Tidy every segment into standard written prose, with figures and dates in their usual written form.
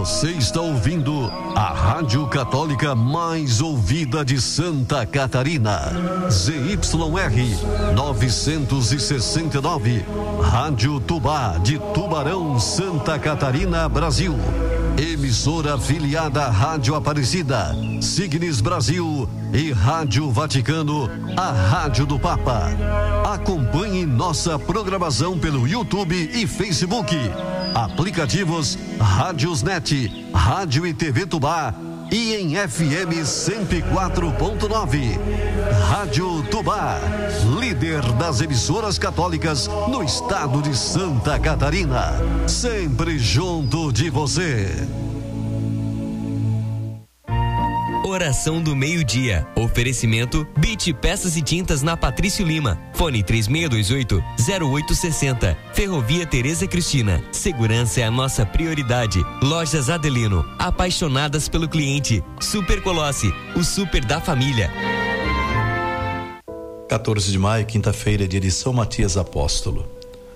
Você está ouvindo a Rádio Católica mais ouvida de Santa Catarina. ZYR 969. Rádio Tubá de Tubarão, Santa Catarina, Brasil. Emissora afiliada à Rádio Aparecida, Signes Brasil e Rádio Vaticano, a Rádio do Papa. Acompanhe nossa programação pelo YouTube e Facebook. Aplicativos Rádiosnet, Rádio e TV Tubá e em FM 104.9. Rádio Tubá, líder das emissoras católicas no estado de Santa Catarina. Sempre junto de você. Oração do meio-dia. Oferecimento BIT Peças e Tintas na Patrício Lima. Fone 3618-0860. Ferrovia Tereza Cristina. Segurança é a nossa prioridade. Lojas Adelino. Apaixonadas pelo cliente. Super Colossi. O super da família. 14 de maio, quinta-feira, dia de São Matias Apóstolo.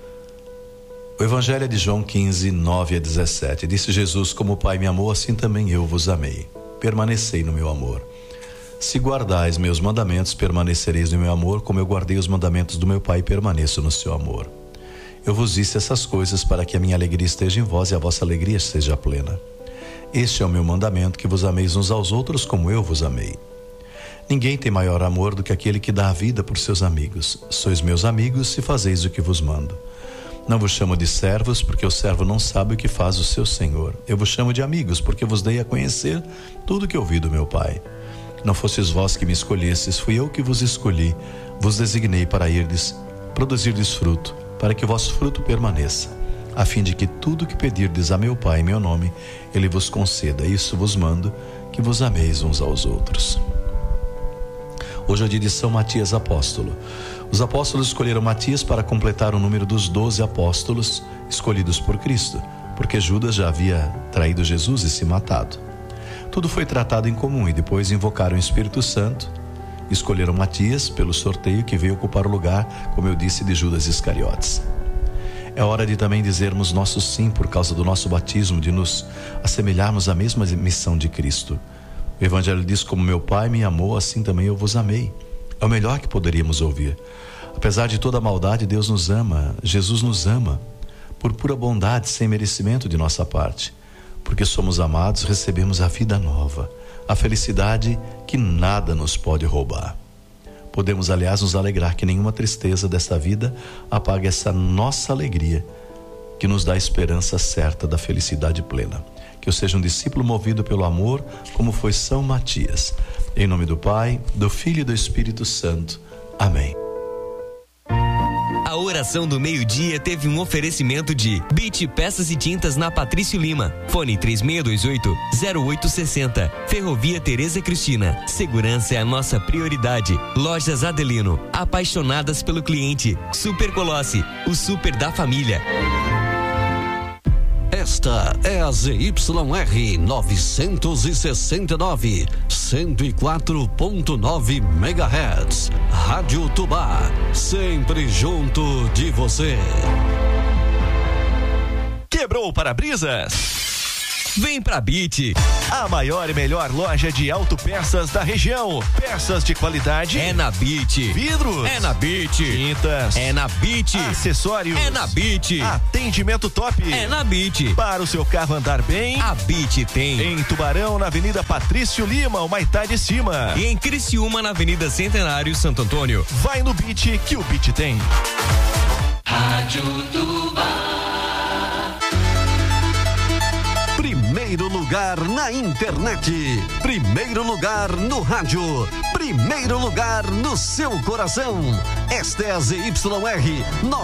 O Evangelho é de João 15, 9 a 17. Disse Jesus: como o Pai me amou, assim também eu vos amei. Permanecei no meu amor. Se guardais meus mandamentos, permanecereis no meu amor, como eu guardei os mandamentos do meu Pai e permaneço no seu amor. Eu vos disse essas coisas para que a minha alegria esteja em vós e a vossa alegria seja plena. Este é o meu mandamento, que vos ameis uns aos outros como eu vos amei. Ninguém tem maior amor do que aquele que dá a vida por seus amigos. Sois meus amigos se fazeis o que vos mando. Não vos chamo de servos, porque o servo não sabe o que faz o seu senhor. Eu vos chamo de amigos, porque vos dei a conhecer tudo o que ouvi do meu Pai. Não fostes vós que me escolhestes, fui eu que vos escolhi. Vos designei para irdes, produzirdes fruto, para que o vosso fruto permaneça, a fim de que tudo que pedirdes a meu Pai em meu nome, Ele vos conceda. Isso vos mando, que vos ameis uns aos outros. Hoje é o dia de São Matias Apóstolo. Os apóstolos escolheram Matias para completar o número dos 12 apóstolos escolhidos por Cristo, porque Judas já havia traído Jesus e se matado. Tudo foi tratado em comum e depois invocaram o Espírito Santo. Escolheram Matias pelo sorteio, que veio ocupar o lugar, como eu disse, de Judas Iscariotes. É hora de também dizermos nosso sim por causa do nosso batismo, de nos assemelharmos à mesma missão de Cristo. O Evangelho diz: como meu Pai me amou, assim também eu vos amei. É o melhor que poderíamos ouvir. Apesar de toda a maldade, Deus nos ama, Jesus nos ama, por pura bondade, sem merecimento de nossa parte. Porque somos amados, recebemos a vida nova, a felicidade que nada nos pode roubar. Podemos, aliás, nos alegrar que nenhuma tristeza desta vida apague essa nossa alegria, que nos dá a esperança certa da felicidade plena. Que eu seja um discípulo movido pelo amor, como foi São Matias. Em nome do Pai, do Filho e do Espírito Santo. Amém. A oração do meio-dia teve um oferecimento de BIT Peças e Tintas na Patrício Lima. Fone 3618-0860. Ferrovia Tereza Cristina. Segurança é a nossa prioridade. Lojas Adelino. Apaixonadas pelo cliente. Super Colossi. O super da família. Esta é a ZYR 969, 104.9 MHz. Rádio Tubá, sempre junto de você. Quebrou o para-brisas? Vem pra BIT, a maior e melhor loja de autopeças da região. Peças de qualidade é na BIT. Vidros é na BIT. Tintas é na BIT. Acessórios é na BIT. Atendimento top é na BIT. Para o seu carro andar bem, a BIT tem. Em Tubarão, na Avenida Patrício Lima, Humaitá de Cima. E em Criciúma, na Avenida Centenário, Santo Antônio. Vai no BIT, que o BIT tem. Rádio Tubá. Primeiro lugar na internet, primeiro lugar no rádio, primeiro lugar no seu coração. Esta é a ZYR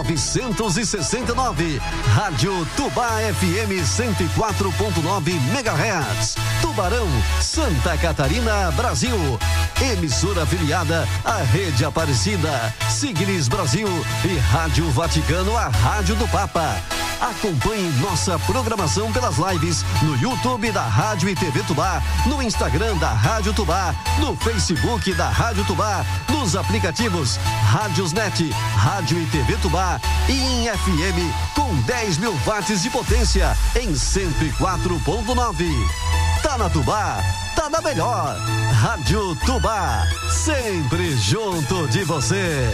969, Rádio Tubá FM 104.9 MHz, Tubarão, Santa Catarina, Brasil. Emissora afiliada à Rede Aparecida, Signes Brasil e Rádio Vaticano, a Rádio do Papa. Acompanhe nossa programação pelas lives no YouTube da Rádio e TV Tubá, no Instagram da Rádio Tubá, no Facebook da Rádio Tubá, nos aplicativos Rádiosnet, Rádio e TV Tubá e em FM com 10 mil watts de potência em 104.9. Tá na Tubá, tá na melhor. Rádio Tubá, sempre junto de você.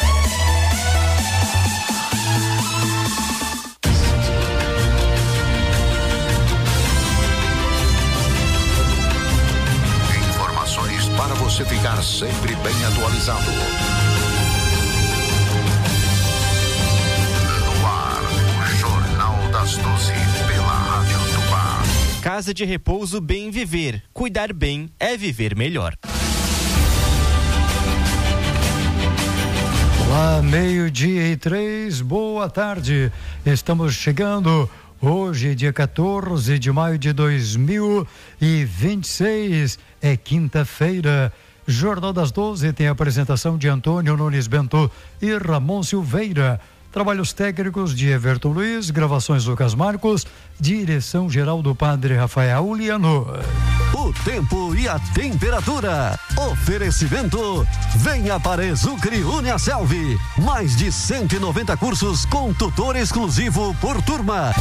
Informações para você ficar sempre bem atualizado. No ar, o Jornal das 12, pela Rádio Tubá. Casa de Repouso Bem Viver. Cuidar bem é viver melhor. Olá, 12:03, boa tarde. Estamos chegando hoje, dia 14 de maio de 2026, é quinta-feira. Jornal das 12 tem a apresentação de Antônio Nunes Bento e Ramon Silveira. Trabalhos técnicos de Everton Luiz, gravações Lucas Marcos, direção geral do Padre Rafael Uliano. O tempo e a temperatura. Oferecimento. Venha para Exucre Uniaselv. Mais de 190 cursos com tutor exclusivo por turma.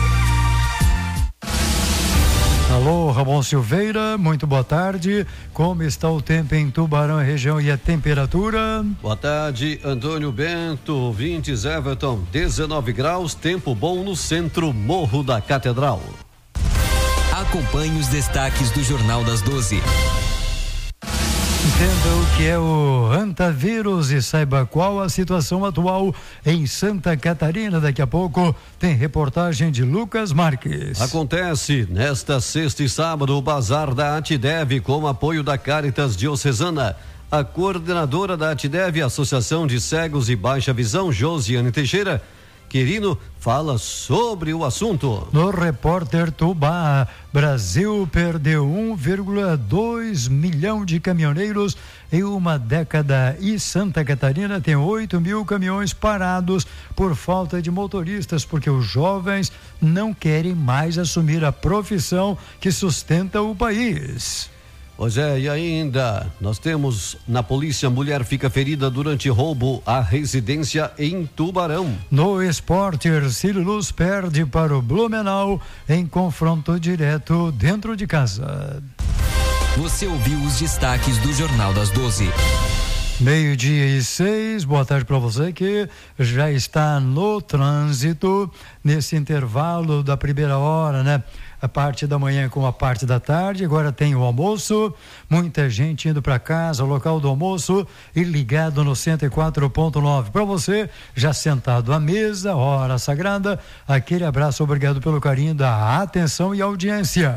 Alô, Ramon Silveira, muito boa tarde. Como está o tempo em Tubarão, região, e a temperatura? Boa tarde, Antônio Bento, ouvintes, Everton, 19 graus, tempo bom no centro, Morro da Catedral. Acompanhe os destaques do Jornal das 12. Entenda o que é o hantavírus e saiba qual a situação atual em Santa Catarina. Daqui a pouco tem reportagem de Lucas Marques. Acontece nesta sexta e sábado o Bazar da Atidev com apoio da Caritas Diocesana. A coordenadora da Atidev, Associação de Cegos e Baixa Visão, Josiane Teixeira Quirino, fala sobre o assunto. No Repórter Tubá, Brasil perdeu 1,2 milhão de caminhoneiros em uma década e Santa Catarina tem 8 mil caminhões parados por falta de motoristas, porque os jovens não querem mais assumir a profissão que sustenta o país. Pois é, e ainda nós temos na polícia, mulher fica ferida durante roubo à residência em Tubarão. No esporte, Ercílio Luz perde para o Blumenau em confronto direto dentro de casa. Você ouviu os destaques do Jornal das 12. 12:06, boa tarde para você que já está no trânsito nesse intervalo da primeira hora, né? A parte da manhã com a parte da tarde, agora tem o almoço, muita gente indo para casa, local do almoço e ligado no 104.9. Para você, já sentado à mesa, hora sagrada, aquele abraço, obrigado pelo carinho da atenção e audiência.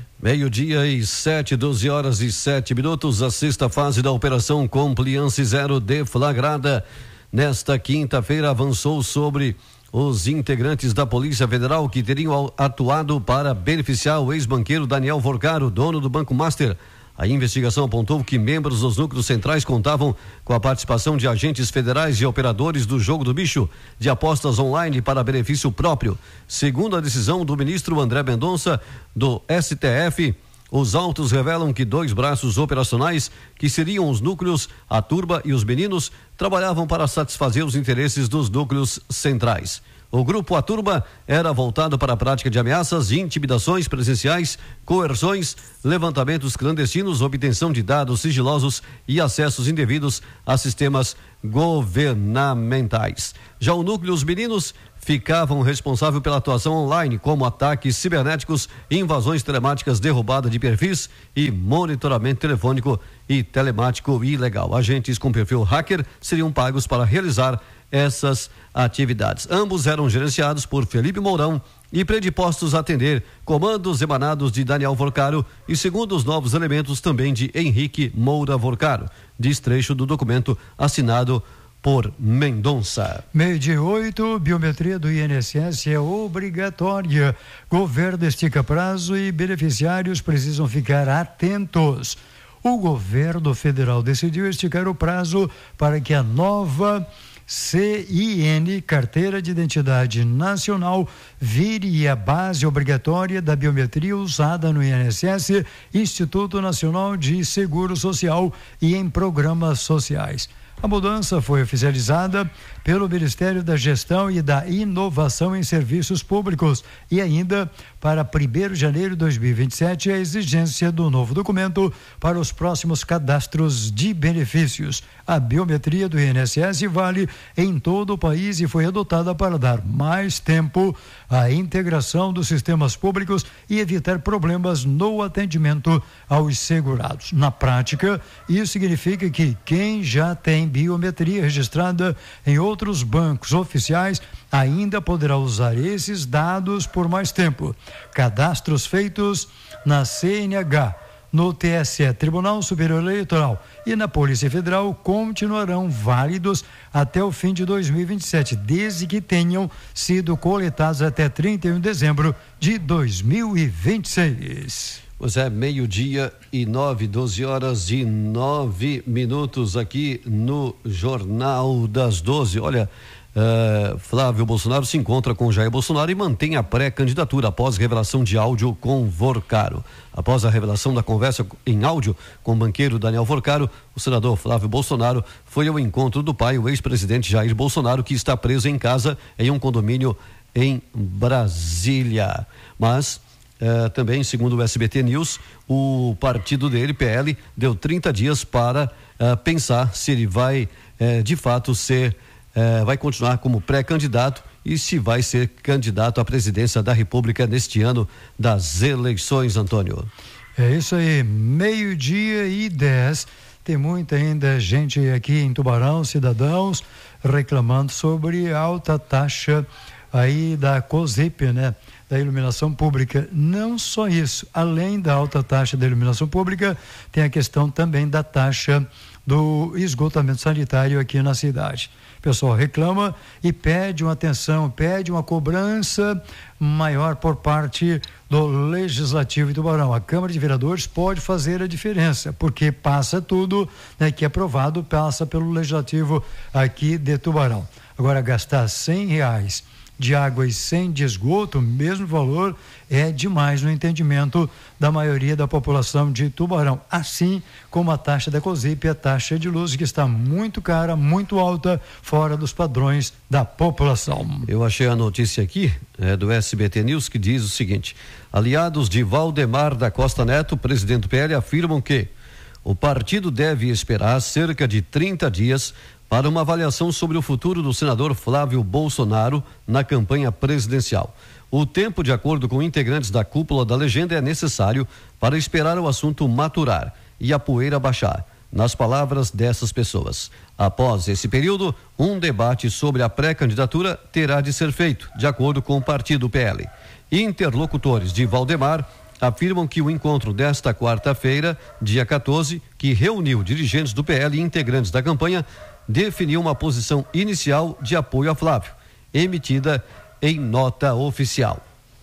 12:07, 12h07, a sexta fase da Operação Compliance Zero deflagrada. Nesta quinta-feira avançou sobre os integrantes da Polícia Federal que teriam atuado para beneficiar o ex-banqueiro Daniel Vorcaro, dono do Banco Master. A investigação apontou que membros dos núcleos centrais contavam com a participação de agentes federais e operadores do jogo do bicho de apostas online para benefício próprio. Segundo a decisão do ministro André Mendonça, do STF, os autos revelam que 2 braços operacionais, que seriam os núcleos, a turba e os meninos, trabalhavam para satisfazer os interesses dos núcleos centrais. O grupo A Turma era voltado para a prática de ameaças, intimidações presenciais, coerções, levantamentos clandestinos, obtenção de dados sigilosos e acessos indevidos a sistemas governamentais. Já o núcleo Os Meninos ficavam responsáveis pela atuação online, como ataques cibernéticos, invasões telemáticas, derrubada de perfis e monitoramento telefônico e telemático ilegal. Agentes com perfil hacker seriam pagos para realizar essas atividades. Ambos eram gerenciados por Felipe Mourão e predispostos a atender comandos emanados de Daniel Vorcaro e, segundo os novos elementos, também de Henrique Moura Vorcaro, diz trecho do documento assinado por Mendonça. 12:08, biometria do INSS é obrigatória. Governo estica prazo e beneficiários precisam ficar atentos. O governo federal decidiu esticar o prazo para que a nova CIN, Carteira de Identidade Nacional, vire a base obrigatória da biometria usada no INSS, Instituto Nacional de Seguro Social e em programas sociais. A mudança foi oficializada pelo Ministério da Gestão e da Inovação em Serviços Públicos e ainda para 1º de janeiro de 2027 a exigência do novo documento para os próximos cadastros de benefícios. A biometria do INSS vale em todo o país e foi adotada para dar mais tempo à integração dos sistemas públicos e evitar problemas no atendimento aos segurados. Na prática, isso significa que quem já tem biometria registrada em outros bancos oficiais ainda poderá usar esses dados por mais tempo. Cadastros feitos na CNH, no TSE, Tribunal Superior Eleitoral, e na Polícia Federal continuarão válidos até o fim de 2027, desde que tenham sido coletados até 31 de dezembro de 2026. Pois é, 12:09, 12h09 aqui no Jornal das 12. Olha, Flávio Bolsonaro se encontra com Jair Bolsonaro e mantém a pré-candidatura após revelação de áudio com Vorcaro. Após a revelação da conversa em áudio com o banqueiro Daniel Vorcaro, o senador Flávio Bolsonaro foi ao encontro do pai, o ex-presidente Jair Bolsonaro, que está preso em casa em um condomínio em Brasília. Mas também, segundo o SBT News, o partido dele, PL, deu 30 dias para pensar se ele vai de fato vai continuar como pré-candidato e se vai ser candidato à presidência da República neste ano das eleições, Antônio. É isso aí, 12:10. Tem muita ainda gente aqui em Tubarão, cidadãos, reclamando sobre a alta taxa aí da COSIP, né? Da iluminação pública. Não só isso, além da alta taxa da iluminação pública, tem a questão também da taxa do esgotamento sanitário aqui na cidade. O pessoal reclama e pede uma atenção, pede uma cobrança maior por parte do Legislativo de Tubarão. A Câmara de Vereadores pode fazer a diferença, porque passa tudo, né, que é aprovado, passa pelo Legislativo aqui de Tubarão. Agora, gastar R$100 de água e 100 de esgoto, o mesmo valor, é demais no entendimento da maioria da população de Tubarão. Assim como a taxa da COSIP, a taxa de luz, que está muito cara, muito alta, fora dos padrões da população. Eu achei a notícia aqui do SBT News que diz o seguinte: aliados de Valdemar da Costa Neto, presidente do PL, afirmam que o partido deve esperar cerca de 30 dias para uma avaliação sobre o futuro do senador Flávio Bolsonaro na campanha presidencial. O tempo, de acordo com integrantes da cúpula da legenda, é necessário para esperar o assunto maturar e a poeira baixar. Nas palavras dessas pessoas, após esse período, um debate sobre a pré-candidatura terá de ser feito, de acordo com o partido PL. Interlocutores de Valdemar afirmam que o encontro desta quarta-feira, dia 14, que reuniu dirigentes do PL e integrantes da campanha, definiu uma posição inicial de apoio a Flávio, emitida em nota oficial.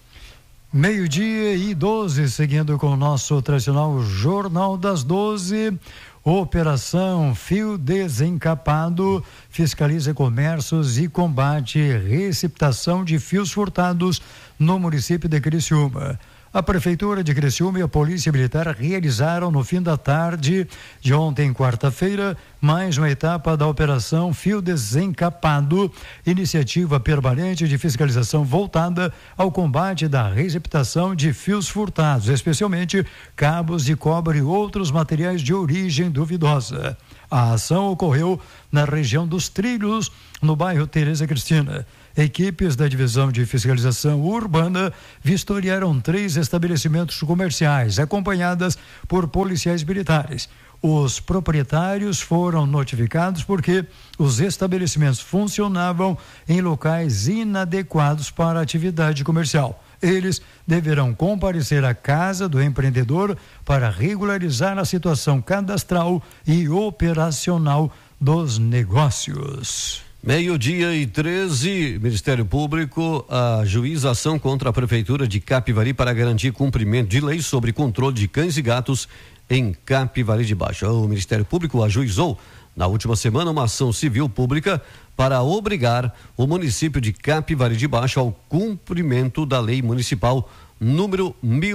12:12, seguindo com o nosso tradicional Jornal das 12. Operação Fio Desencapado fiscaliza comércios e combate receptação de fios furtados no município de Criciúma. A Prefeitura de Criciúma e a Polícia Militar realizaram no fim da tarde de ontem, quarta-feira, mais uma etapa da Operação Fio Desencapado, iniciativa permanente de fiscalização voltada ao combate da receptação de fios furtados, especialmente cabos de cobre e outros materiais de origem duvidosa. A ação ocorreu na região dos Trilhos, no bairro Tereza Cristina. Equipes da Divisão de Fiscalização Urbana vistoriaram 3 estabelecimentos comerciais, acompanhadas por policiais militares. Os proprietários foram notificados porque os estabelecimentos funcionavam em locais inadequados para a atividade comercial. Eles deverão comparecer à casa do empreendedor para regularizar a situação cadastral e operacional dos negócios. 12:13, Ministério Público ajuiza ação contra a Prefeitura de Capivari para garantir cumprimento de lei sobre controle de cães e gatos em Capivari de Baixo. O Ministério Público ajuizou Na última semana, uma ação civil pública para obrigar o município de Capivari de Baixo ao cumprimento da Lei Municipal número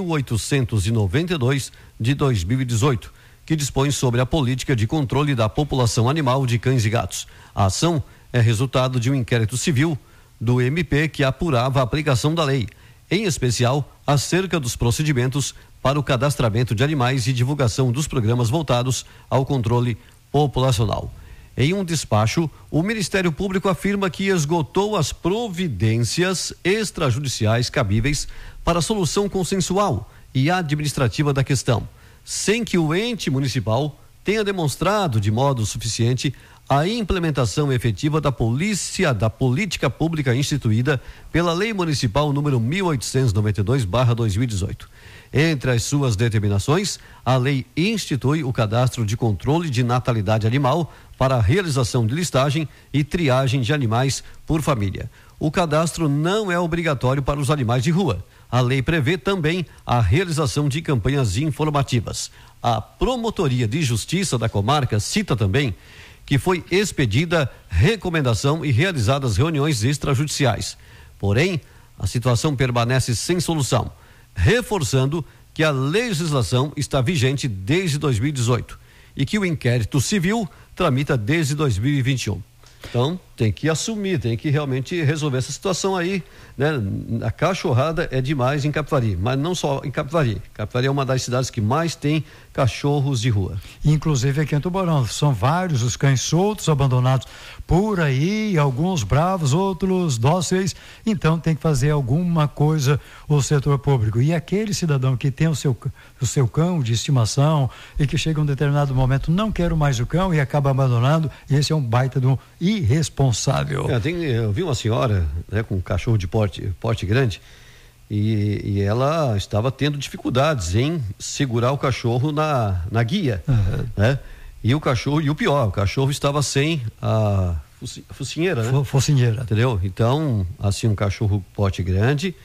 1892 de 2018, que dispõe sobre a política de controle da população animal de cães e gatos. A ação é resultado de um inquérito civil do MP que apurava a aplicação da lei, em especial acerca dos procedimentos para o cadastramento de animais e divulgação dos programas voltados ao controle populacional. Em um despacho, o Ministério Público afirma que esgotou as providências extrajudiciais cabíveis para a solução consensual e administrativa da questão, sem que o ente municipal tenha demonstrado de modo suficiente a implementação efetiva da política pública instituída pela Lei Municipal número 1892/2018. Entre as suas determinações, a lei institui o cadastro de controle de natalidade animal para a realização de listagem e triagem de animais por família. O cadastro não é obrigatório para os animais de rua. A lei prevê também a realização de campanhas informativas. A Promotoria de Justiça da comarca cita também que foi expedida recomendação e realizadas reuniões extrajudiciais. Porém, a situação permanece sem solução, reforçando que a legislação está vigente desde 2018 e que o inquérito civil tramita desde 2021. Então, tem que assumir, tem que realmente resolver essa situação aí, né? A cachorrada é demais em Capivari, mas não só em Capivari. Capivari é uma das cidades que mais tem cachorros de rua. Inclusive aqui em Tubarão, são vários os cães soltos, abandonados por aí, alguns bravos, outros dóceis, então tem que fazer alguma coisa o setor público. E aquele cidadão que tem o seu cão de estimação e que chega um determinado momento, não quero mais o cão e acaba abandonando, esse é um baita de um irresponsável. Eu vi uma senhora, né, com um cachorro de porte grande e ela estava tendo dificuldades em segurar o cachorro na guia, né? E o cachorro estava sem a focinheira, né? Focinheira. Entendeu? Então, assim, um cachorro porte grande,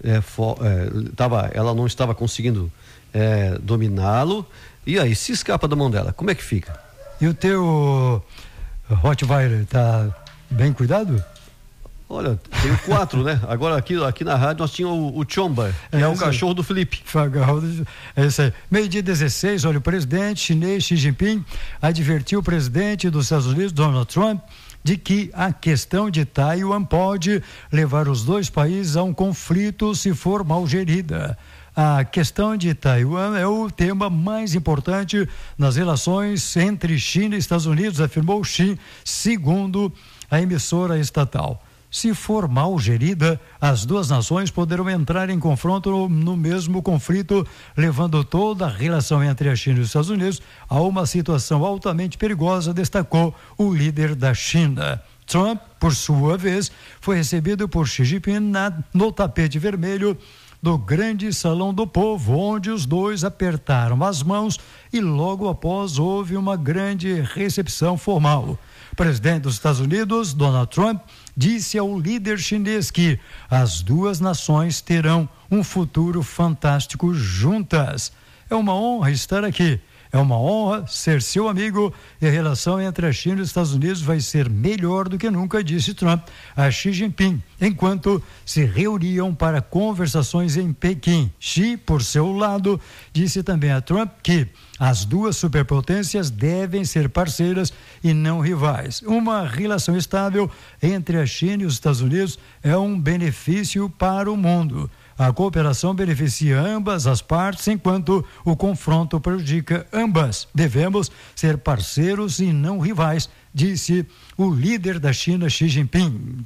ela não estava conseguindo dominá-lo, e aí se escapa da mão dela, como é que fica? E o teu Rottweiler tá bem cuidado? Olha, tenho 4, né? Agora aqui na rádio nós tínhamos o Chomba, que é o cachorro do Felipe. É isso aí. Meio-dia 16, olha, o presidente chinês Xi Jinping advertiu o presidente dos Estados Unidos, Donald Trump, de que a questão de Taiwan pode levar os dois países a um conflito se for mal gerida. A questão de Taiwan é o tema mais importante nas relações entre China e Estados Unidos, afirmou Xi, segundo a emissora estatal. Se for mal gerida, as duas nações poderão entrar em confronto no mesmo conflito, levando toda a relação entre a China e os Estados Unidos a uma situação altamente perigosa, destacou o líder da China. Trump, por sua vez, foi recebido por Xi Jinping no tapete vermelho do grande Salão do Povo, onde os dois apertaram as mãos e logo após houve uma grande recepção formal. O presidente dos Estados Unidos, Donald Trump, disse ao líder chinês que as duas nações terão um futuro fantástico juntas. É uma honra estar aqui. É uma honra ser seu amigo e a relação entre a China e os Estados Unidos vai ser melhor do que nunca, disse Trump a Xi Jinping, enquanto se reuniam para conversações em Pequim. Xi, por seu lado, disse também a Trump que as duas superpotências devem ser parceiras e não rivais. Uma relação estável entre a China e os Estados Unidos é um benefício para o mundo. A cooperação beneficia ambas as partes, enquanto o confronto prejudica ambas. Devemos ser parceiros e não rivais, disse o líder da China, Xi Jinping.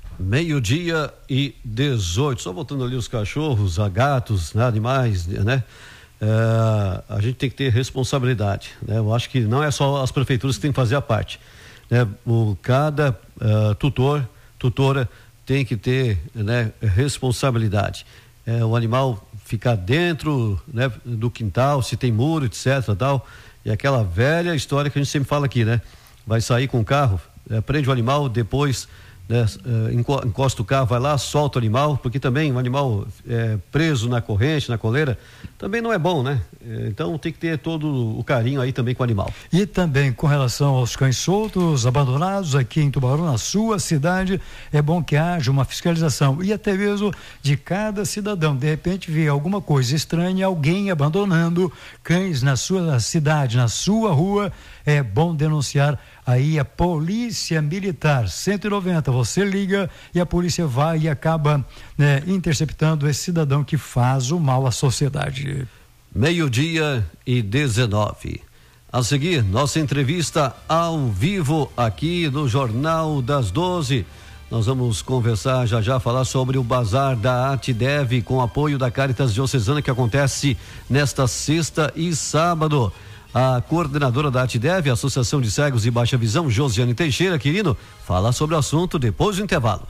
12:18, só voltando ali os cachorros, gatos, animais, né? A gente tem que ter responsabilidade, né? Eu acho que não é só as prefeituras que tem que fazer a parte, né? Cada tutora tem que ter, né, responsabilidade. O animal ficar dentro, né, do quintal, se tem muro, etc, tal, e aquela velha história que a gente sempre fala aqui, né? Vai sair com o carro, prende o animal, depois né? Encosta o carro, vai lá, solta o animal, porque também um animal preso na corrente, na coleira, também não é bom, né? Então tem que ter todo o carinho aí também com o animal. E também com relação aos cães soltos, abandonados aqui em Tubarão, na sua cidade, é bom que haja uma fiscalização e até mesmo de cada cidadão. De repente vê alguma coisa estranha, alguém abandonando cães na sua cidade, na sua rua, é bom denunciar aí a Polícia Militar 190, você liga e a polícia vai e acaba, né, interceptando esse cidadão que faz o mal à sociedade. 12:19. A seguir, nossa entrevista ao vivo aqui no Jornal das 12. Nós vamos conversar já, falar sobre o Bazar da ATDEV com apoio da Caritas Diocesana que acontece nesta sexta e sábado. A coordenadora da ATDEV, Associação de Cegos e Baixa Visão, Josiane Teixeira Quirino, fala sobre o assunto depois do intervalo.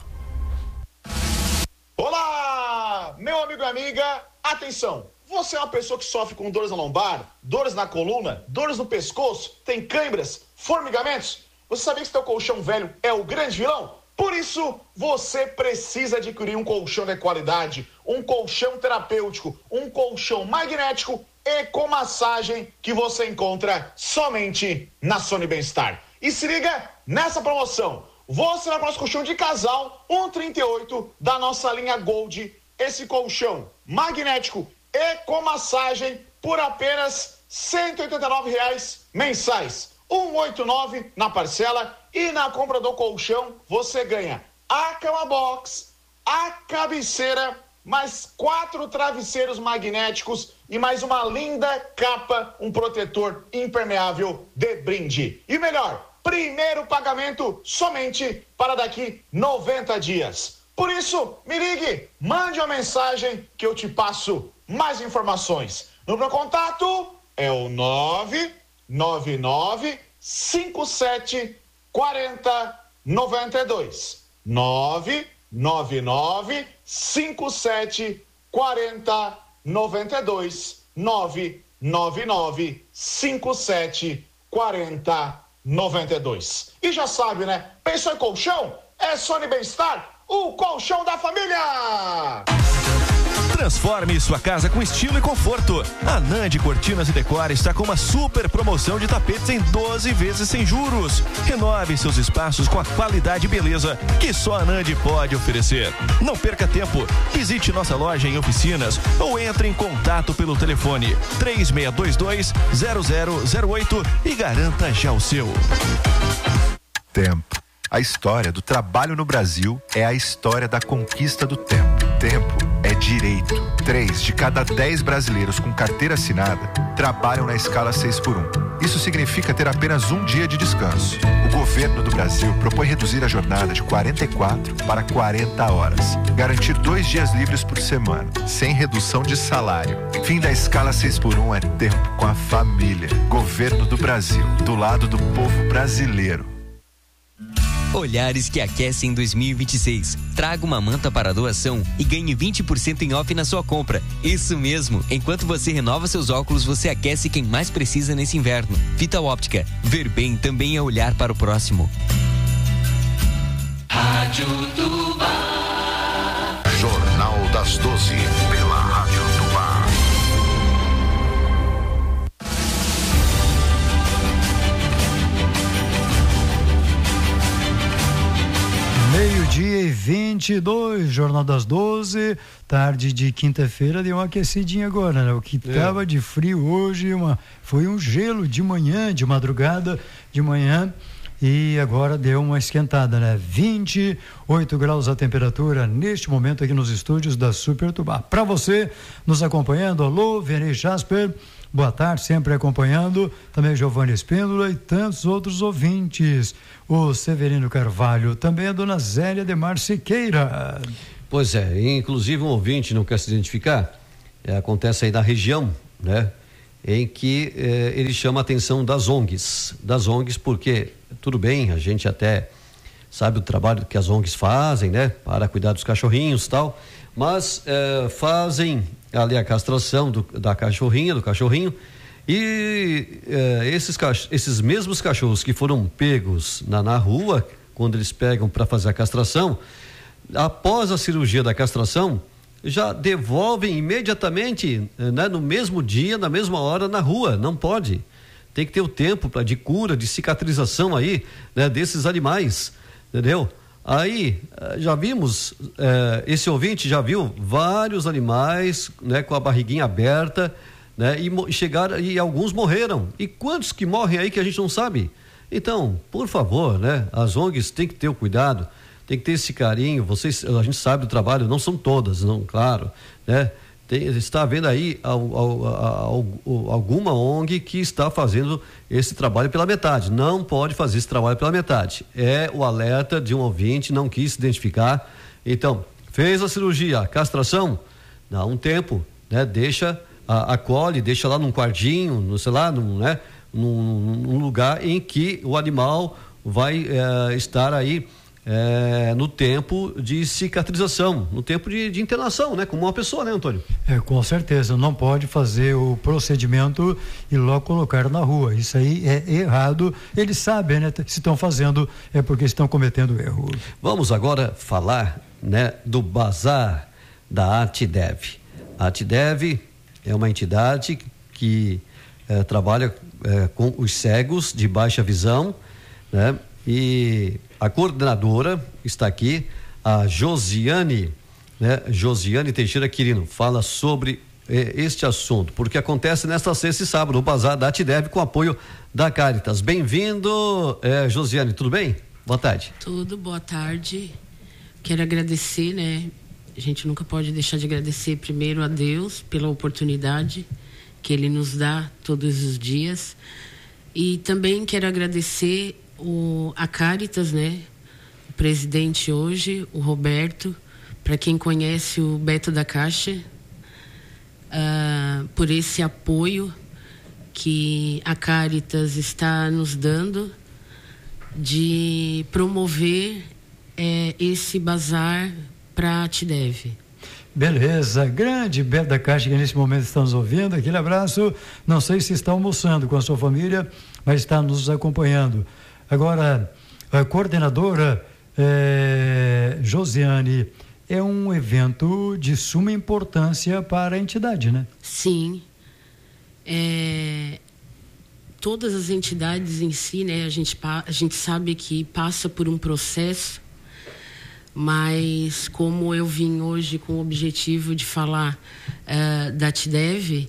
Olá, meu amigo e amiga, atenção! Você é uma pessoa que sofre com dores na lombar, dores na coluna, dores no pescoço, tem câimbras, formigamentos? Você sabia que seu colchão velho é o grande vilão? Por isso, você precisa adquirir um colchão de qualidade, um colchão terapêutico, um colchão magnético e com massagem que você encontra somente na Sony Bem-Estar. E se liga nessa promoção. Você vai para o nosso colchão de casal 138 da nossa linha Gold. Esse colchão magnético e com massagem por apenas R$ 189,00 mensais. 189 na parcela e na compra do colchão você ganha a cama box, a cabeceira, mais 4 travesseiros magnéticos e mais uma linda capa, um protetor impermeável de brinde. E melhor, primeiro pagamento somente para daqui 90 dias. Por isso, me ligue, mande uma mensagem que eu te passo mais informações. No meu contato é o 999 57 40 92. 999 57 40 92. 999 57 40 92. E já sabe, né? Pensou em colchão? É Sony Bem-Estar, o colchão da família! Transforme sua casa com estilo e conforto. A Nandi Cortinas e Decora está com uma super promoção de tapetes em 12 vezes sem juros. Renove seus espaços com a qualidade e beleza que só a Nandi pode oferecer. Não perca tempo. Visite nossa loja em oficinas ou entre em contato pelo telefone 3622-0008 e garanta já o seu. Tempo. A história do trabalho no Brasil é a história da conquista do tempo. Tempo é direito. 3 de cada 10 brasileiros com carteira assinada trabalham na escala 6x1. Isso significa ter apenas um dia de descanso. O governo do Brasil propõe reduzir a jornada de 44 para 40 horas. Garantir 2 dias livres por semana, sem redução de salário. Fim da escala 6x1 é tempo com a família. Governo do Brasil, do lado do povo brasileiro. Olhares que aquecem 2026. Traga uma manta para doação e ganhe 20% em off na sua compra. Isso mesmo, enquanto você renova seus óculos, você aquece quem mais precisa nesse inverno. Fita óptica. Ver bem também é olhar para o próximo. Rádio Tubá. Jornal das 12, pela Rádio Tubá. Meio-dia e 22, Jornal das 12, tarde de quinta-feira, deu uma aquecidinha agora, né? O que estava de frio hoje, foi um gelo de manhã, de madrugada, de manhã, e agora deu uma esquentada, né? 28 graus a temperatura neste momento aqui nos estúdios da Super Tubá. Para você nos acompanhando, alô, Venei Jasper, boa tarde, sempre acompanhando, também Giovanni Espíndola e tantos outros ouvintes. O Severino Carvalho, também a dona Zélia Demar Siqueira. Pois é, inclusive um ouvinte não quer se identificar, acontece aí na região, né? Em que ele chama a atenção das ONGs, porque, tudo bem, a gente até sabe o trabalho que as ONGs fazem, né? Para cuidar dos cachorrinhos e tal, mas fazem ali a castração da cachorrinha, do cachorrinho, e esses mesmos cachorros que foram pegos na rua, quando eles pegam para fazer a castração, após a cirurgia da castração, já devolvem imediatamente, né, no mesmo dia, na mesma hora, na rua. Não pode. Tem que ter o tempo de cura, de cicatrização aí, né, desses animais, entendeu? Aí, já vimos, esse ouvinte já viu vários animais, né, com a barriguinha aberta, né, e alguns morreram. E quantos que morrem aí que a gente não sabe? Então, por favor, né, as ONGs têm que ter o cuidado, tem que ter esse carinho. A gente sabe do trabalho, não são todas, não, claro, né? Está havendo aí alguma ONG que está fazendo esse trabalho pela metade. Não pode fazer esse trabalho pela metade. É o alerta de um ouvinte, não quis se identificar. Então, fez a cirurgia, a castração, dá um tempo, né? Acolhe, deixa lá num quartinho, sei lá, num lugar em que o animal vai estar aí no tempo de cicatrização, no tempo de internação, né? Como uma pessoa, né, Antônio? Com certeza, não pode fazer o procedimento e logo colocar na rua. Isso aí é errado. Eles sabem, né? Se estão fazendo é porque estão cometendo erro. Vamos agora falar, né, do bazar da ATDEV. A ATDEV é uma entidade que trabalha com os cegos de baixa visão, né? E a coordenadora está aqui, a Josiane, né? Josiane Teixeira Quirino, fala sobre este assunto, porque acontece nesta sexta e sábado, o bazar da ATDEV com apoio da Caritas. Bem-vindo, Josiane, tudo bem? Boa tarde. Tudo, boa tarde. Quero agradecer, né? A gente nunca pode deixar de agradecer primeiro a Deus pela oportunidade que Ele nos dá todos os dias. E também quero agradecer a Caritas, né? O presidente hoje, o Roberto, para quem conhece o Beto da Caixa, por esse apoio que a Caritas está nos dando de promover esse bazar para a ATDEV. Beleza, grande Beto da Caixa que nesse momento está nos ouvindo, aquele abraço. Não sei se está almoçando com a sua família, mas está nos acompanhando. Agora, a coordenadora Josiane, é um evento de suma importância para a entidade, né? Sim. Todas as entidades em si, né, a gente sabe que passa por um processo, mas como eu vim hoje com o objetivo de falar da ATDEV,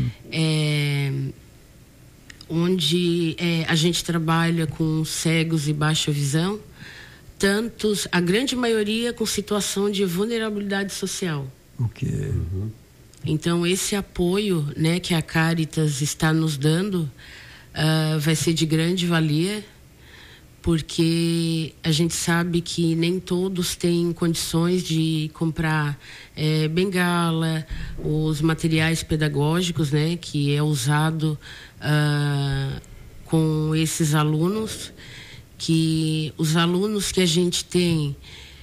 onde a gente trabalha com cegos e baixa visão, a grande maioria com situação de vulnerabilidade social. Então, esse apoio, né, que a Caritas está nos dando vai ser de grande valia, porque a gente sabe que nem todos têm condições de comprar bengala, os materiais pedagógicos, né, que é usado com esses alunos, que os alunos que a gente tem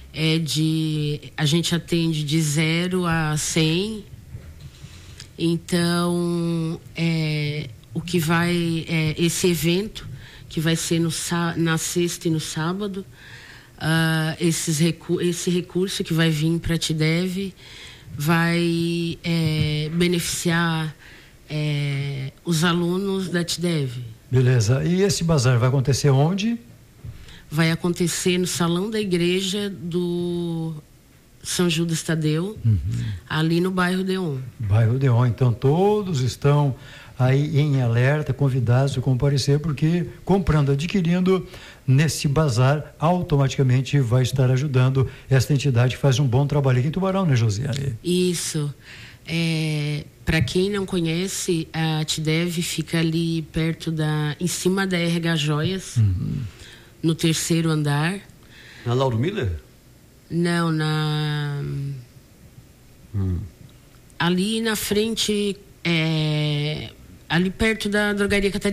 a gente atende de 0 a 100, então o que vai esse evento que vai ser na sexta e no sábado, esse recurso que vai vir para a ATDEV vai beneficiar os alunos da ATDEV. Beleza. E esse bazar vai acontecer onde? Vai acontecer no salão da igreja do São Judas Tadeu, ali no bairro Deon. Bairro Deon. Então todos estão aí em alerta, convidados a comparecer, porque comprando, adquirindo nesse bazar, automaticamente vai estar ajudando esta entidade que faz um bom trabalho aqui em Tubarão, né, Josiane? Isso. Para quem não conhece, a ATDEV fica ali perto em cima da RH Joias, no 3º andar. Na Lauro Miller? Não, ali na frente, ali perto da Drogaria Catarina.